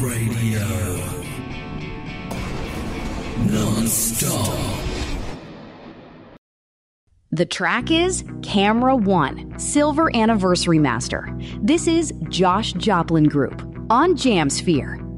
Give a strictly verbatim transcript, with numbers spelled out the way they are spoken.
Radio. Non-stop. The track is Camera One, Silver Anniversary Master. This is Josh Joplin Group on Jamsphere.